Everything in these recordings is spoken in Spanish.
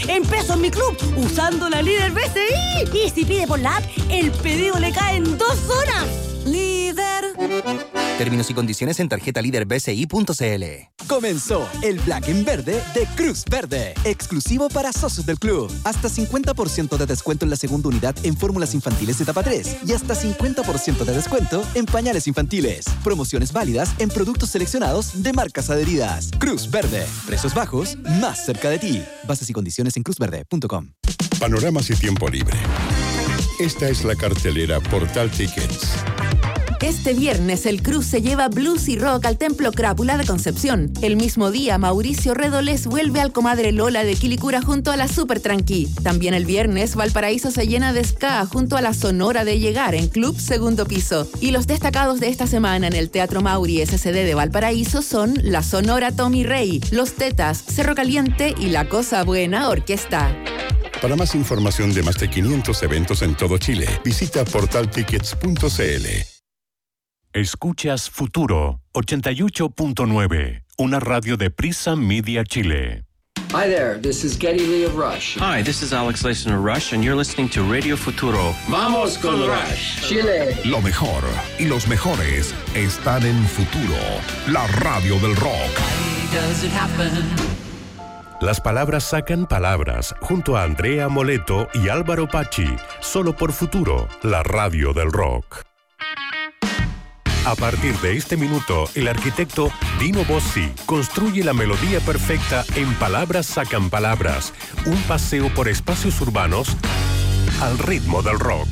en pesos mi club usando la Líder BCI. Y si pide por la app, el pedido le cae en 2 horas. Líder. Términos y condiciones en tarjetalíderbci.cl. Comenzó el Black en Verde de Cruz Verde, exclusivo para socios del club. Hasta 50% de descuento en la segunda unidad en fórmulas infantiles etapa 3 y hasta 50% de descuento en pañales infantiles. Promociones válidas en productos seleccionados de marcas adheridas. Cruz Verde, precios bajos, más cerca de ti. Bases y condiciones en cruzverde.com. Panoramas y tiempo libre. Esta es la cartelera Portal Tickets. Este viernes el Cruz se lleva blues y rock al Templo Crápula de Concepción. El mismo día, Mauricio Redolés vuelve al Comadre Lola de Quilicura junto a la Super Tranqui. También el viernes, Valparaíso se llena de ska junto a la Sonora de Llegar en Club Segundo Piso. Y los destacados de esta semana en el Teatro Mauri SCD de Valparaíso son la Sonora Tommy Rey, Los Tetas, Cerro Caliente y La Cosa Buena Orquesta. Para más información de más de 500 eventos en todo Chile, visita portaltickets.cl. Escuchas Futuro 88.9, una radio de Prisa Media Chile. Hi there, this is Geddy Lee of Rush. Hi, this is Alex Leyson of Rush, and you're listening to Radio Futuro. Vamos con Rush, Chile. Lo mejor y los mejores están en Futuro, la radio del rock. Las palabras sacan palabras, junto a Andrea Moleto y Álvaro Pachi, solo por Futuro, la radio del rock. A partir de este minuto, el arquitecto Dino Bossi construye la melodía perfecta en Palabras Sacan Palabras, un paseo por espacios urbanos al ritmo del rock.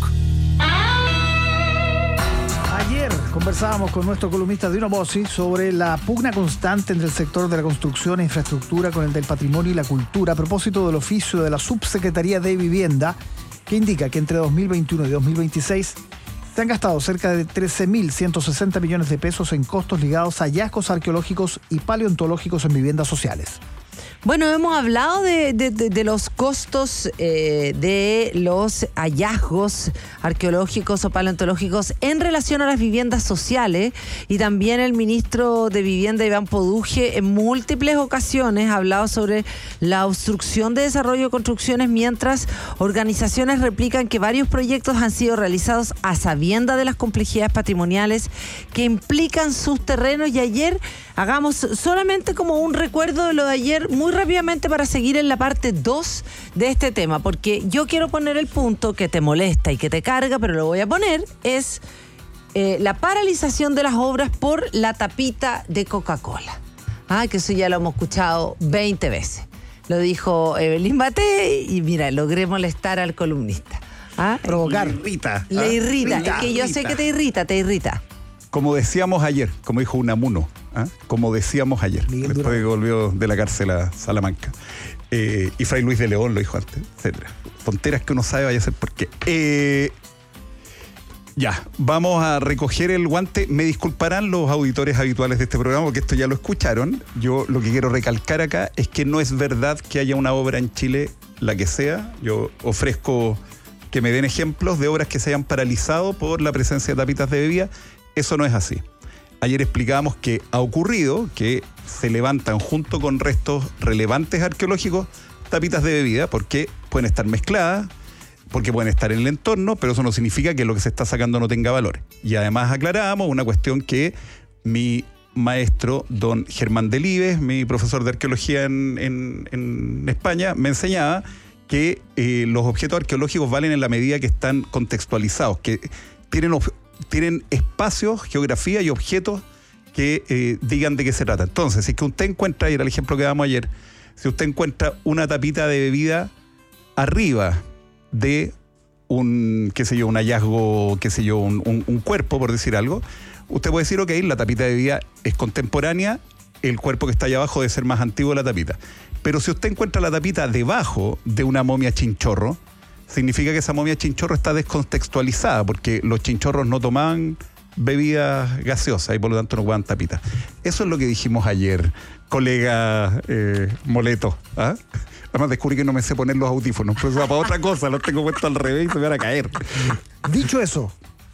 Ayer conversábamos con nuestro columnista Dino Bossi sobre la pugna constante entre el sector de la construcción e infraestructura con el del patrimonio y la cultura a propósito del oficio de la Subsecretaría de Vivienda, que indica que entre 2021 y 2026 se han gastado cerca de 13.160 millones de pesos en costos ligados a hallazgos arqueológicos y paleontológicos en viviendas sociales. Bueno, hemos hablado de los costos de los hallazgos arqueológicos o paleontológicos en relación a las viviendas sociales, y también el ministro de Vivienda, Iván Poduje, en múltiples ocasiones ha hablado sobre la obstrucción de desarrollo de construcciones, mientras organizaciones replican que varios proyectos han sido realizados a sabiendas de las complejidades patrimoniales que implican sus terrenos. Y ayer, hagamos solamente como un recuerdo de lo de ayer, muy rápidamente, para seguir en la parte 2 de este tema, porque yo quiero poner el punto que te molesta y que te carga, pero lo voy a poner, es la paralización de las obras por la tapita de Coca-Cola. Que eso ya lo hemos escuchado 20 veces. Lo dijo Evelyn Baté y mira, logré molestar al columnista. Provocar. Le irrita. Le irrita. Es que yo sé que te irrita. Como decíamos ayer, como dijo Unamuno, como decíamos ayer, después de que volvió de la cárcel a Salamanca. Y Fray Luis de León lo dijo antes, etc. Tonteras que uno sabe, vaya a ser porque... Ya, vamos a recoger el guante. Me disculparán los auditores habituales de este programa, porque esto ya lo escucharon. Yo lo que quiero recalcar acá es que no es verdad que haya una obra en Chile, la que sea. Yo ofrezco que me den ejemplos de obras que se hayan paralizado por la presencia de tapitas de bebida. Eso no es así. Ayer explicábamos que ha ocurrido que se levantan junto con restos relevantes arqueológicos tapitas de bebida, porque pueden estar mezcladas, porque pueden estar en el entorno, pero eso no significa que lo que se está sacando no tenga valor. Y además aclarábamos una cuestión que mi maestro, don Germán Delibes, mi profesor de arqueología en España, me enseñaba que los objetos arqueológicos valen en la medida que están contextualizados, que tienen espacios, geografía y objetos que digan de qué se trata. Entonces, si es que usted encuentra, y era el ejemplo que damos ayer, si usted encuentra una tapita de bebida arriba de un hallazgo, un cuerpo, por decir algo, usted puede decir, ok, la tapita de bebida es contemporánea, el cuerpo que está allá abajo debe ser más antiguo de la tapita. Pero si usted encuentra la tapita debajo de una momia chinchorro, significa que esa momia chinchorro está descontextualizada, porque los chinchorros no tomaban bebidas gaseosas y por lo tanto no ocupaban tapitas. Eso es lo que dijimos ayer, colega Moleto. Además descubrí que no me sé poner los audífonos, pues va para otra cosa, los tengo puestos al revés y se me van a caer. Dicho eso,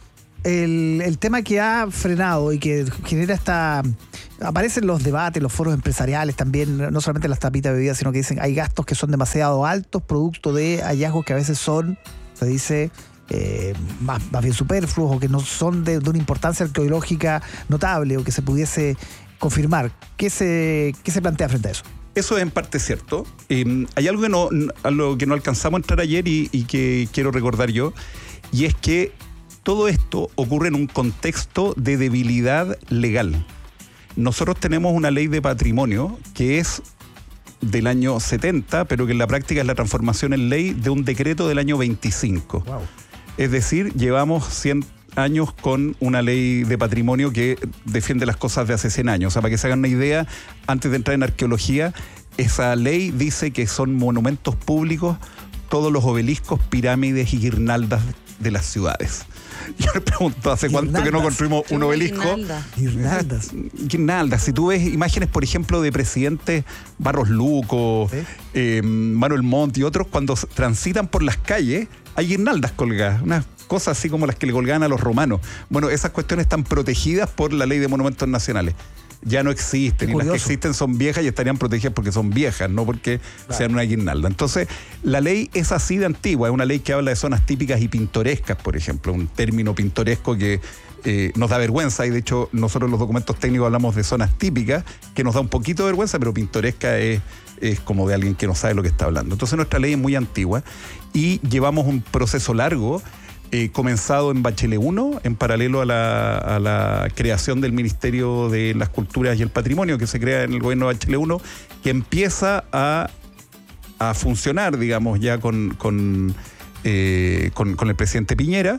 el tema que ha frenado y que genera aparecen los debates, los foros empresariales también, no solamente las tapitas de bebidas, sino que dicen hay gastos que son demasiado altos, producto de hallazgos que a veces son, se dice, más bien superfluos o que no son de una importancia arqueológica notable o que se pudiese confirmar. ¿Qué se plantea frente a eso? Eso es en parte cierto. Hay algo a lo que no alcanzamos a entrar ayer y que quiero recordar yo, y es que todo esto ocurre en un contexto de debilidad legal. Nosotros tenemos una ley de patrimonio que es del año 70, pero que en la práctica es la transformación en ley de un decreto del año 25. Wow. Es decir, llevamos 100 años con una ley de patrimonio que defiende las cosas de hace 100 años. O sea, para que se hagan una idea, antes de entrar en arqueología, esa ley dice que son monumentos públicos todos los obeliscos, pirámides y guirnaldas de las ciudades. Yo le pregunto, ¿hace cuánto que no construimos un obelisco? Guirnaldas. Si tú ves imágenes, por ejemplo, de presidentes Barros Luco, Manuel Montt y otros, cuando transitan por las calles, hay guirnaldas colgadas, unas cosas así como las que le colgaban a los romanos. Bueno, esas cuestiones están protegidas por la Ley de Monumentos Nacionales. Ya no existen, y las que existen son viejas y estarían protegidas porque son viejas, no porque sean una guirnalda. Entonces, la ley es así de antigua, es una ley que habla de zonas típicas y pintorescas, por ejemplo, un término pintoresco que nos da vergüenza, y de hecho nosotros en los documentos técnicos hablamos de zonas típicas, que nos da un poquito de vergüenza, pero pintoresca es como de alguien que no sabe lo que está hablando. Entonces nuestra ley es muy antigua y llevamos un proceso largo, comenzado en Bachelet 1, en paralelo a la creación del Ministerio de las Culturas y el Patrimonio, que se crea en el gobierno de Bachelet 1, que empieza a funcionar, digamos, ya con el presidente Piñera.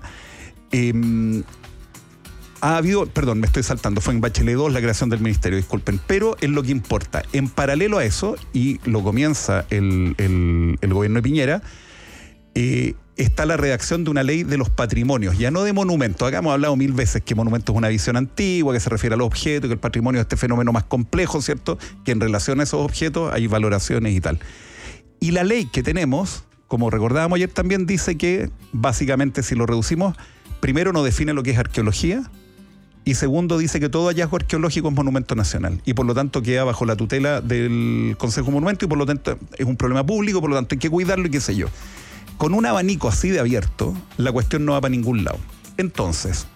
Ha habido, perdón, me estoy saltando, fue en Bachelet 2 la creación del ministerio, disculpen, pero es lo que importa. En paralelo a eso, y lo comienza el gobierno de Piñera, está la redacción de una ley de los patrimonios, ya no de monumentos. Acá hemos hablado 1000 veces que monumento es una visión antigua, que se refiere a los objetos, que el patrimonio es este fenómeno más complejo, ¿cierto? Que en relación a esos objetos hay valoraciones y tal. Y la ley que tenemos, como recordábamos ayer también, dice que básicamente, si lo reducimos, primero no define lo que es arqueología, y segundo dice que todo hallazgo arqueológico es monumento nacional y por lo tanto queda bajo la tutela del Consejo de Monumentos y por lo tanto es un problema público, por lo tanto hay que cuidarlo y qué sé yo. Con un abanico así de abierto, la cuestión no va para ningún lado. Entonces,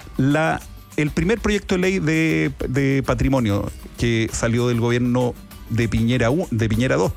el primer proyecto de ley de patrimonio que salió del gobierno de Piñera 2,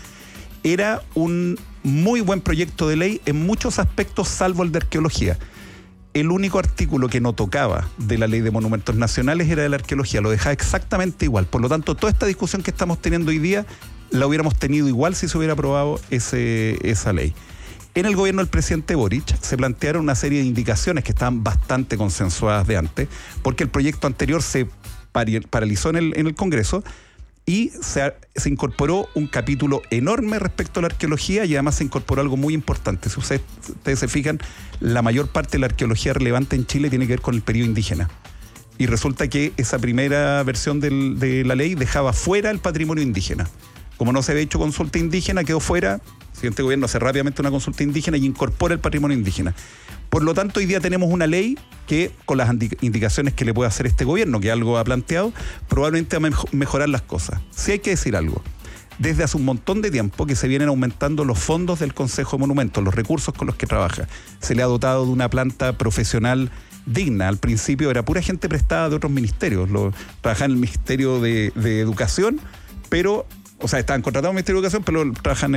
era un muy buen proyecto de ley en muchos aspectos, salvo el de arqueología. El único artículo que no tocaba de la Ley de Monumentos Nacionales era de la arqueología, lo dejaba exactamente igual. Por lo tanto, toda esta discusión que estamos teniendo hoy día la hubiéramos tenido igual si se hubiera aprobado esa ley. En el gobierno del presidente Boric se plantearon una serie de indicaciones que estaban bastante consensuadas de antes, porque el proyecto anterior se paralizó en el Congreso y se incorporó un capítulo enorme respecto a la arqueología y además se incorporó algo muy importante. Si ustedes se fijan, la mayor parte de la arqueología relevante en Chile tiene que ver con el periodo indígena. Y resulta que esa primera versión de la ley dejaba fuera el patrimonio indígena. Como no se había hecho consulta indígena, quedó fuera. El siguiente gobierno hace rápidamente una consulta indígena y incorpora el patrimonio indígena. Por lo tanto, hoy día tenemos una ley que, con las indicaciones que le puede hacer este gobierno, que algo ha planteado, probablemente va a mejorar las cosas. Sí hay que decir algo. Desde hace un montón de tiempo que se vienen aumentando los fondos del Consejo de Monumentos, los recursos con los que trabaja. Se le ha dotado de una planta profesional digna. Al principio era pura gente prestada de otros ministerios. Trabajaban en el Ministerio de Educación, pero... O sea, estaban contratados en el Ministerio de Educación, pero trabajan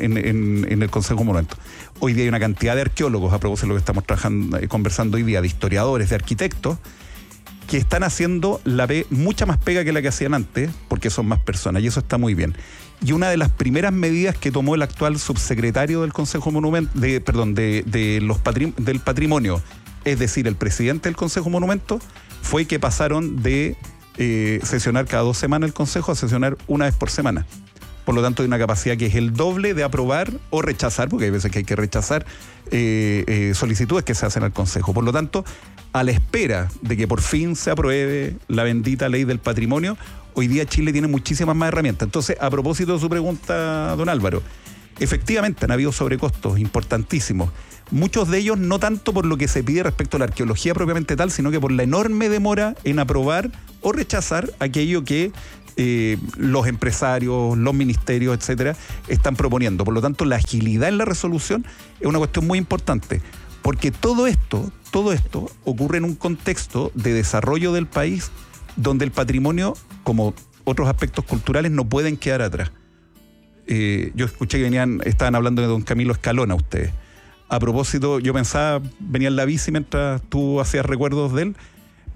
en el Consejo de Monumentos. Hoy día hay una cantidad de arqueólogos, a propósito de lo que estamos conversando hoy día, de historiadores, de arquitectos, que están haciendo mucha más pega que la que hacían antes, porque son más personas, y eso está muy bien. Y una de las primeras medidas que tomó el actual subsecretario del Consejo de Monumentos, del Patrimonio, es decir, el presidente del Consejo de Monumentos, fue que pasaron de sesionar cada 2 semanas el Consejo a sesionar una vez por semana. Por lo tanto, hay una capacidad que es el doble de aprobar o rechazar, porque hay veces que hay que rechazar solicitudes que se hacen al Consejo. Por lo tanto, a la espera de que por fin se apruebe la bendita ley del patrimonio, hoy día Chile tiene muchísimas más herramientas. Entonces, a propósito de su pregunta, don Álvaro, Efectivamente, han habido sobrecostos importantísimos. Muchos de ellos no tanto por lo que se pide respecto a la arqueología propiamente tal, sino que por la enorme demora en aprobar o rechazar aquello que los empresarios, los ministerios, etcétera, están proponiendo. Por lo tanto, la agilidad en la resolución es una cuestión muy importante, porque todo esto ocurre en un contexto de desarrollo del país donde el patrimonio, como otros aspectos culturales, no pueden quedar atrás. Yo escuché que estaban hablando de don Camilo Escalona ustedes. A propósito, yo pensaba, venía en la bici mientras tú hacías recuerdos de él,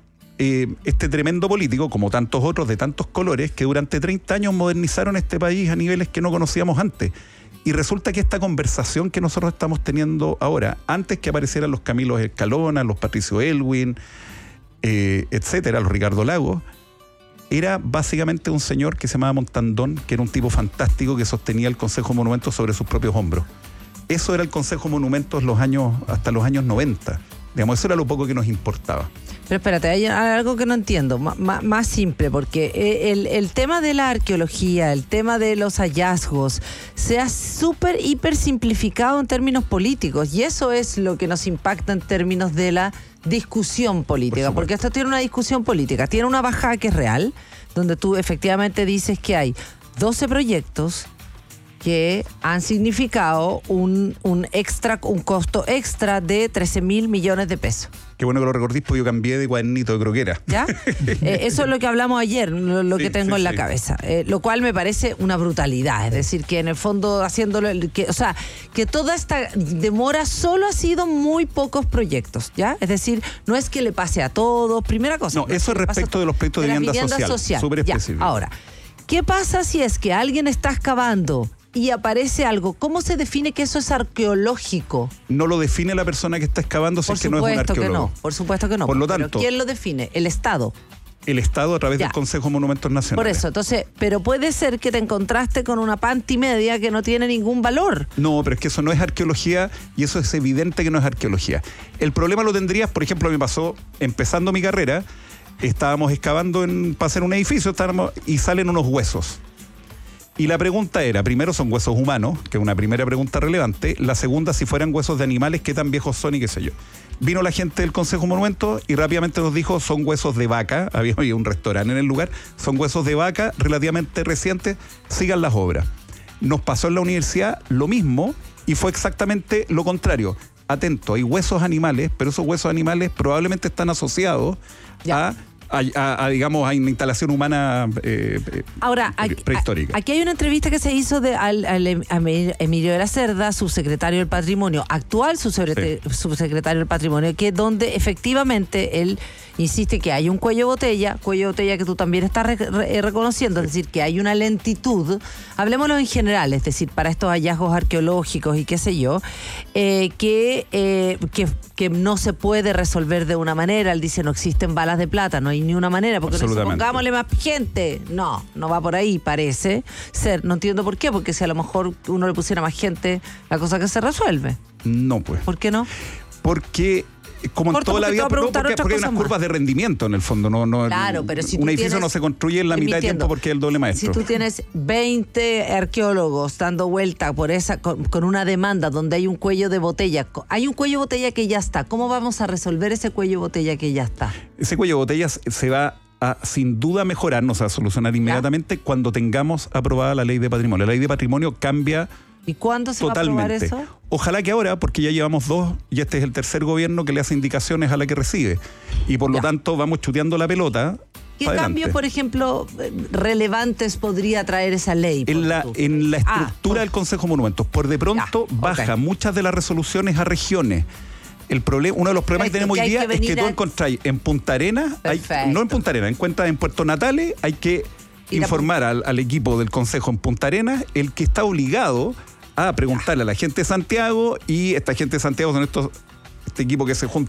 este tremendo político, como tantos otros de tantos colores, que durante 30 años modernizaron este país a niveles que no conocíamos antes. Y resulta que esta conversación que nosotros estamos teniendo ahora, antes que aparecieran los Camilos Escalona, los Patricio Elwin, etcétera, los Ricardo Lagos, era básicamente un señor que se llamaba Montandón, que era un tipo fantástico que sostenía el Consejo Monumentos sobre sus propios hombros. Eso era el Consejo Monumentos hasta los años 90. Digamos, eso era lo poco que nos importaba. Pero espérate, hay algo que no entiendo, más simple, porque el tema de la arqueología, el tema de los hallazgos, se ha súper, hiper simplificado en términos políticos, y eso es lo que nos impacta en términos de la discusión política, porque esto tiene una discusión política, tiene una bajada que es real, donde tú efectivamente dices que hay 12 proyectos que han significado un costo extra de 13.000 millones de pesos. Qué bueno que lo recordís, porque yo cambié de cuadernito de croquera. ¿Ya? Eso es lo que hablamos ayer, lo que tengo en la cabeza. Lo cual me parece una brutalidad. Es decir, que en el fondo haciéndolo... que toda esta demora solo ha sido muy pocos proyectos, ¿ya? Es decir, no es que le pase a todos. Primera cosa. No, eso es respecto de los proyectos de vivienda social. Súper específico. Ahora, ¿qué pasa si es que alguien está excavando y aparece algo? ¿Cómo se define que eso es arqueológico? No lo define la persona que está excavando, si es que no es un arqueólogo. Por supuesto que no. Por lo tanto, ¿pero quién lo define? El Estado. El Estado a través del Consejo de Monumentos Nacionales. Por eso, entonces, pero puede ser que te encontraste con una panty media que no tiene ningún valor. No, pero es que eso no es arqueología, y eso es evidente que no es arqueología. El problema lo tendrías, por ejemplo, me pasó empezando mi carrera, estábamos excavando para hacer un edificio, y salen unos huesos. Y la pregunta era, primero, ¿son huesos humanos? Que es una primera pregunta relevante. La segunda, si fueran huesos de animales, ¿qué tan viejos son y qué sé yo? Vino la gente del Consejo Monumentos y rápidamente nos dijo, son huesos de vaca. Había un restaurante en el lugar. Son huesos de vaca relativamente recientes. Sigan las obras. Nos pasó en la universidad lo mismo y fue exactamente lo contrario. Atento, hay huesos animales, pero esos huesos animales probablemente están asociados digamos, a una instalación humana ahora, prehistórica. Aquí hay una entrevista que se hizo al Emilio de la Cerda, subsecretario del Patrimonio, actual subsecretario del Patrimonio, que donde efectivamente él insiste que hay un cuello de botella que tú también estás reconociendo, es decir, que hay una lentitud, hablemoslo en general, es decir, para estos hallazgos arqueológicos y qué sé yo, que no se puede resolver de una manera. Él dice, no existen balas de plata, no hay ni una manera, porque no pongámosle más gente. No va por ahí, parece ser. No entiendo por qué, porque si a lo mejor uno le pusiera más gente, la cosa que se resuelve. No, pues. ¿Por qué no? Porque como en toda la vida, porque hay unas curvas de rendimiento en el fondo. Claro, pero si un edificio no se construye en la mitad de tiempo porque es el doble maestro. Si tú tienes 20 arqueólogos dando vuelta por con una demanda donde hay un cuello de botella, hay un cuello de botella que ya está. ¿Cómo vamos a resolver ese cuello de botella que ya está? Ese cuello de botella se va a, sin duda, mejorar, no se va a solucionar inmediatamente cuando tengamos aprobada la ley de patrimonio. La ley de patrimonio cambia. ¿Y cuándo se totalmente va a aprobar eso? Ojalá que ahora, porque ya llevamos 2 y este es el tercer gobierno que le hace indicaciones a la que recibe. Y por lo tanto vamos chuteando la pelota. ¿Qué cambios, por ejemplo, relevantes podría traer esa ley? En la estructura del Consejo de Monumentos. Por de pronto baja muchas de las resoluciones a regiones. Uno de los problemas que tenemos hoy día es que tú encontráis en Punta Arenas, no en Punta Arenas, en Puerto Natales, hay que informar al equipo del Consejo en Punta Arenas, el que está obligado a preguntarle a la gente de Santiago, y esta gente de Santiago son este equipo que se junta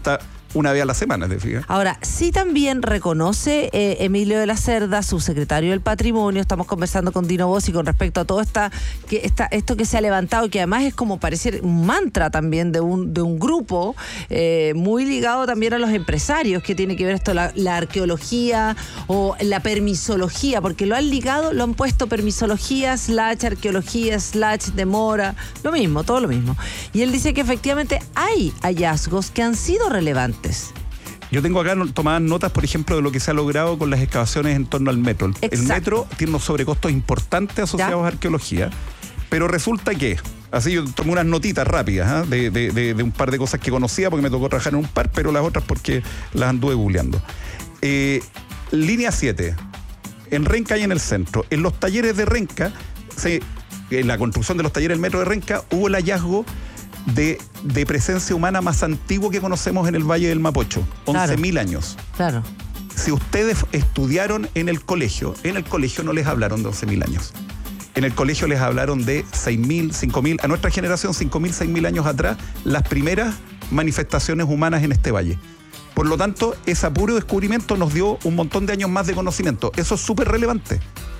una vez a la semana, ¿te fijas? Ahora, sí también reconoce Emilio de la Cerda, subsecretario del Patrimonio, estamos conversando con Dino Bossi con respecto a todo esto que se ha levantado, que además es como parecer un mantra también de un grupo muy ligado también a los empresarios, que tiene que ver esto, la arqueología o la permisología, porque lo han puesto permisología / arqueología / demora, lo mismo, todo lo mismo. Y él dice que efectivamente hay hallazgos que han sido relevantes. Yo tengo acá tomadas notas, por ejemplo, de lo que se ha logrado con las excavaciones en torno al metro. El metro tiene unos sobrecostos importantes asociados a arqueología, pero resulta que, así yo tomé unas notitas rápidas de un par de cosas que conocía, porque me tocó trabajar en un par, pero las otras porque las anduve googleando. Línea 7, en Renca y en el centro. En los talleres de Renca, en la construcción de los talleres del metro de Renca, hubo el hallazgo de presencia humana más antiguo que conocemos en el Valle del Mapocho, 11.000 años. Claro. Si ustedes estudiaron en el colegio no les hablaron de 11.000 años. En el colegio les hablaron de 6.000, 5.000, a nuestra generación 5.000, 6.000 años atrás, las primeras manifestaciones humanas en este valle. Por lo tanto, ese puro descubrimiento nos dio un montón de años más de conocimiento. Eso es súper relevante,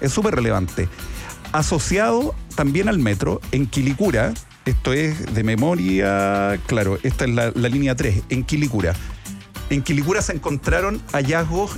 Asociado también al metro, en Quilicura, esto es de memoria, claro, esta es la línea 3, en Quilicura. En Quilicura se encontraron hallazgos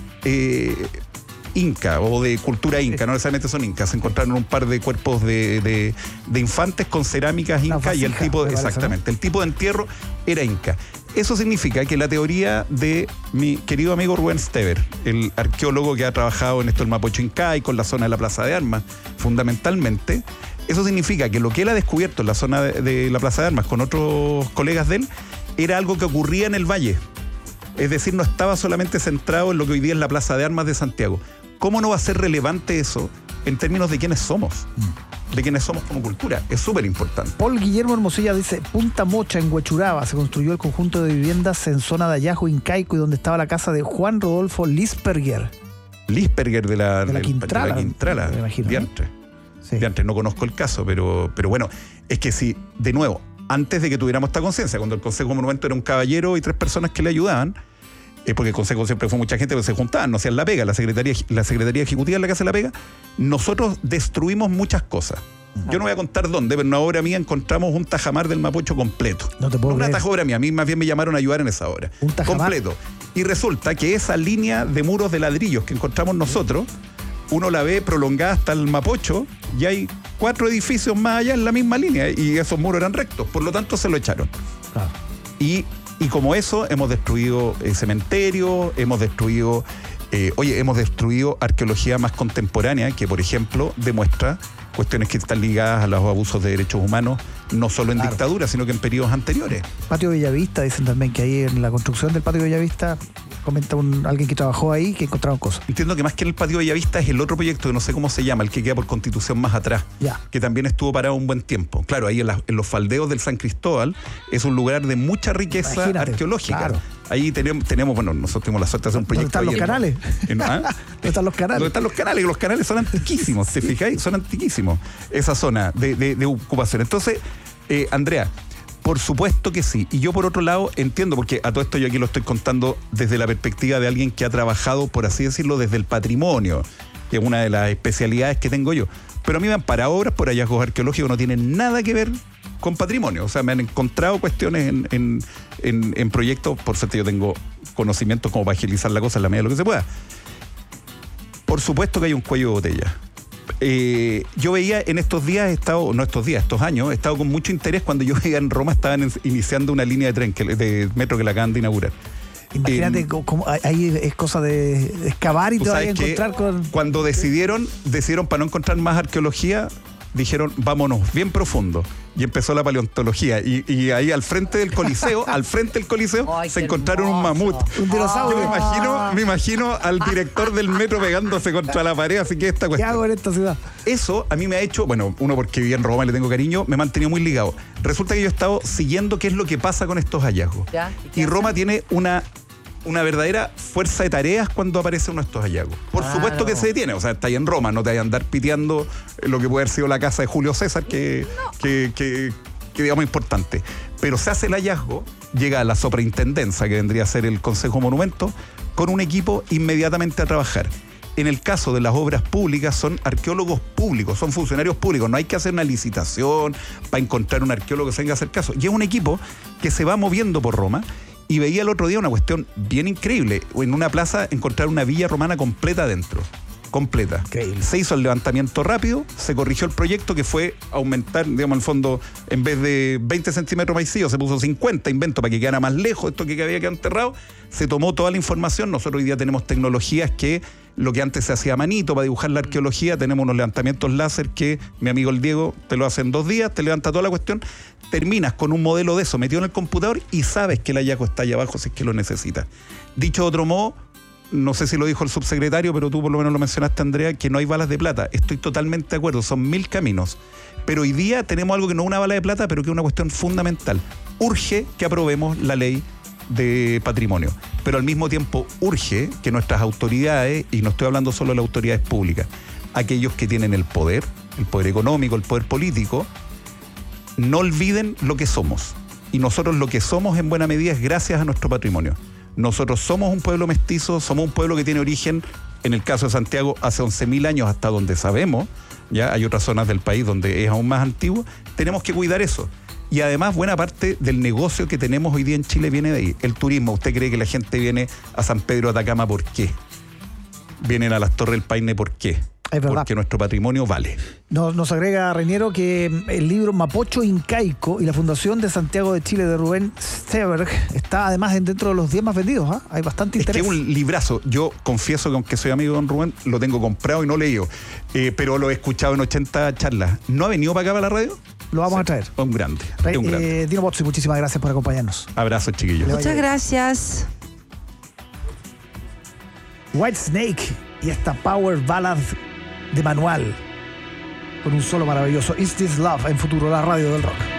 inca o de cultura inca, no necesariamente son incas, se encontraron un par de cuerpos de infantes con cerámicas inca y el tipo, exactamente, el tipo de entierro era inca. Eso significa que la teoría de mi querido amigo Rubén Stever, el arqueólogo que ha trabajado en esto del Mapocho incaico, en la zona de la Plaza de Armas, fundamentalmente, eso significa que lo que él ha descubierto en la zona de la Plaza de Armas con otros colegas de él, era algo que ocurría en el valle. Es decir, no estaba solamente centrado en lo que hoy día es la Plaza de Armas de Santiago. ¿Cómo no va a ser relevante eso en términos de quiénes somos? De quiénes somos como cultura. Es súper importante. Paul Guillermo Hermosilla dice: Punta Mocha, en Huechuraba, se construyó el conjunto de viviendas en zona de hallazgo incaico y donde estaba la casa de Juan Rodolfo Lisperger. Lisperger de la Quintrala, me imagino. Diantre, no conozco el caso, pero bueno, es que si, de nuevo, antes de que tuviéramos esta conciencia, cuando el Consejo Monumento era un caballero y 3 personas que le ayudaban, porque el Consejo siempre fue mucha gente que se juntaban, no hacían la pega, la Secretaría Ejecutiva es la que hace la pega, nosotros destruimos muchas cosas. Yo no voy a contar dónde, pero en una obra mía encontramos un tajamar del Mapocho completo. No te puedo creer. Una obra mía, a mí más bien me llamaron a ayudar en esa obra. ¿Un tajamar? Completo. Y resulta que esa línea de muros de ladrillos que encontramos nosotros, uno la ve prolongada hasta el Mapocho y hay 4 edificios más allá en la misma línea y esos muros eran rectos, por lo tanto se lo echaron. Claro. Y como eso hemos destruido cementerios, hemos destruido arqueología más contemporánea que, por ejemplo, demuestra cuestiones que están ligadas a los abusos de derechos humanos, no solo en dictadura, sino que en periodos anteriores. Patio Bellavista, dicen también que ahí en la construcción del Patio Bellavista, comenta alguien que trabajó ahí, que encontraron cosas. Entiendo que más que en el Patio Bellavista es el otro proyecto, que no sé cómo se llama, el que queda por Constitución más atrás, que también estuvo parado un buen tiempo. Claro, ahí en los faldeos del San Cristóbal es un lugar de mucha riqueza arqueológica. Claro. Ahí tenemos, bueno, nosotros tenemos la suerte de hacer un proyecto. ¿Dónde están los canales? ¿Dónde están los canales? ¿Dónde están los canales? Los canales son antiquísimos, ¿te fijáis? Son antiquísimos, esa zona de ocupación. Entonces, Andrea, por supuesto que sí. Y yo, por otro lado, entiendo, porque a todo esto yo aquí lo estoy contando desde la perspectiva de alguien que ha trabajado, por así decirlo, desde el patrimonio, que es una de las especialidades que tengo yo. Pero a mí me han parado obras por hallazgos arqueológicos que no tienen nada que ver con patrimonio. O sea, me han encontrado cuestiones en proyectos, por suerte yo tengo conocimientos como para agilizar la cosa en la medida de lo que se pueda. Por supuesto que hay un cuello de botella. Yo veía en estos días, estos años, he estado con mucho interés cuando yo veía en Roma, estaban iniciando una línea de tren, de metro que la acaban de inaugurar. Imagínate cómo ahí es cosa de excavar y te vas a encontrar con... Cuando decidieron para no encontrar más arqueología, dijeron, vámonos bien profundo. Y empezó la paleontología. Y ahí al frente del Coliseo, Ay, se encontraron un mamut. Un dinosaurio. Yo me imagino al director del metro pegándose contra la pared, así que esta cuestión. ¿Qué hago en esta ciudad? Eso a mí me ha hecho, bueno, uno porque viví en Roma y le tengo cariño, me ha mantenido muy ligado. Resulta que yo he estado siguiendo qué es lo que pasa con estos hallazgos. Y Roma tiene una verdadera fuerza de tareas cuando aparece uno de estos hallazgos. Por supuesto que se detiene, o sea, está ahí en Roma, no te vayas a andar piteando lo que puede haber sido la casa de Julio César, que digamos importante. Pero se hace el hallazgo, llega a la superintendencia, que vendría a ser el Consejo Monumento, con un equipo inmediatamente a trabajar. En el caso de las obras públicas son arqueólogos públicos, son funcionarios públicos, no hay que hacer una licitación para encontrar un arqueólogo que se venga a hacer caso. Y es un equipo que se va moviendo por Roma, y veía el otro día una cuestión bien increíble, en una plaza encontrar una villa romana completa adentro. Completa. Increíble. Se hizo el levantamiento rápido, se corrigió el proyecto que fue aumentar, digamos, el fondo, en vez de 20 centímetros maicillo, se puso 50, invento para que quedara más lejos, esto que había quedado enterrado, se tomó toda la información. Nosotros hoy día tenemos tecnologías que lo que antes se hacía a manito para dibujar la arqueología, tenemos unos levantamientos láser que mi amigo el Diego te lo hace en 2 días, te levanta toda la cuestión, terminas con un modelo de eso metido en el computador y sabes que el hallazgo está allá abajo si es que lo necesitas. Dicho de otro modo, no sé si lo dijo el subsecretario, pero tú por lo menos lo mencionaste, Andrea, que no hay balas de plata. Estoy totalmente de acuerdo, son 1000 caminos. Pero hoy día tenemos algo que no es una bala de plata, pero que es una cuestión fundamental. Urge que aprobemos la ley de patrimonio, pero al mismo tiempo urge que nuestras autoridades, y no estoy hablando solo de las autoridades públicas, aquellos que tienen el poder económico, el poder político, no olviden lo que somos. Y nosotros lo que somos en buena medida es gracias a nuestro patrimonio. Nosotros somos un pueblo mestizo, somos un pueblo que tiene origen, en el caso de Santiago, hace 11.000 años hasta donde sabemos, ya hay otras zonas del país donde es aún más antiguo, tenemos que cuidar eso. Y además buena parte del negocio que tenemos hoy día en Chile viene de ahí. El turismo, ¿usted cree que la gente viene a San Pedro de Atacama por qué? Vienen a las Torres del Paine ¿por qué? Es verdad. Porque nuestro patrimonio vale. Nos agrega Reñero que el libro Mapocho Incaico y la Fundación de Santiago de Chile de Rubén Steberg está además dentro de los 10 más vendidos. ¿Eh? Hay bastante interés. Es que es un librazo. Yo confieso que aunque soy amigo de don Rubén, lo tengo comprado y no leído. Pero lo he escuchado en 80 charlas. ¿No ha venido para acá, para la radio? Lo vamos a traer. Un grande. Dino Bozzi, muchísimas gracias por acompañarnos. Abrazos, chiquillos. Muchas gracias. Whitesnake y esta Power Ballad de Manual con un solo maravilloso Is This Love en Futuro, la radio del rock.